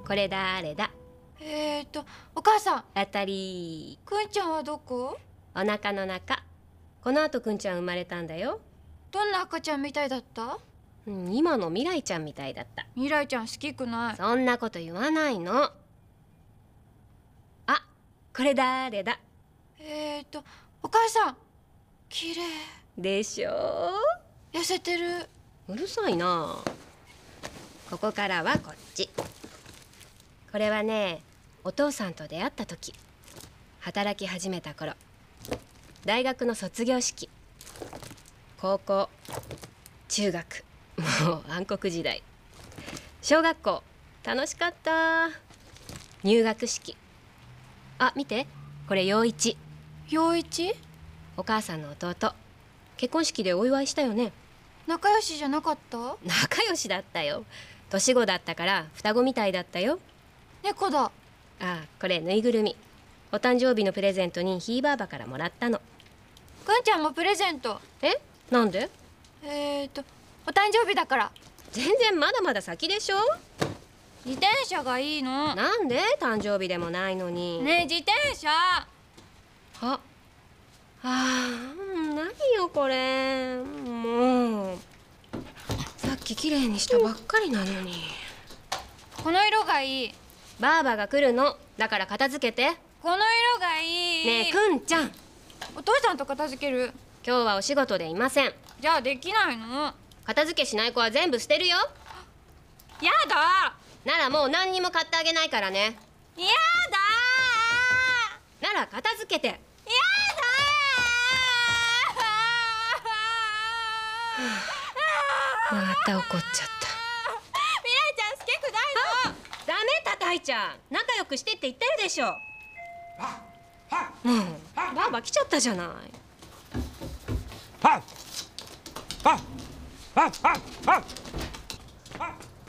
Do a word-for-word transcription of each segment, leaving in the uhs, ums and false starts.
これ誰だ？ えーとお母さん。 当たり。 くんちゃんはどこ？ お腹の中。この後くんちゃん生まれたんだよ。 どんな赤ちゃんみたいだった？ うん、今の未来ちゃんみたいだった。 未来ちゃん好きくない。 そんなこと言わないの。あ、これ誰だ？ えーとお母さん。綺麗でしょ。 痩せてる。 うるさいな。ここからはこっち。これはね、お父さんと出会った時、働き始めた頃、大学の卒業式、高校、中学、もう暗黒時代、小学校楽しかった。入学式。あ、見て、これ陽一。 陽一？ お母さんの弟。結婚式でお祝いしたよね。 仲良しじゃなかった？ 仲良しだったよ。年子だったから双子みたいだったよ。 猫だ。 ああ、これぬいぐるみ。お誕生日のプレゼントにひいばあばからもらったの。 くんちゃんもプレゼント。 え、なんで？ えーとお誕生日だから。 全然まだまだ先でしょ。 自転車がいいの。 なんで？誕生日でもないのに。 ねえ自転車。 あ、あー、何よこれ。もうさっききれいにしたばっかりなのに。 この色がいい。 ばあばが来るの。だから片付けて。 この色がいい。 ねえくんちゃん、 お父さんと片付ける。 今日はお仕事でいません。 じゃあできないの？ 片付けしない子は全部捨てるよ。 やだ。 ならもう何にも買ってあげないからね。 やだ。 なら片付けて。 やだ。 また怒っちゃった。 未来ちゃん好きくないの。 ダメ、叩いちゃん。仲良くしてって言ってるでしょ。もうばあば来ちゃったじゃない。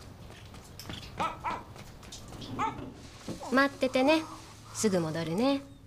待っててね。すぐ戻るね。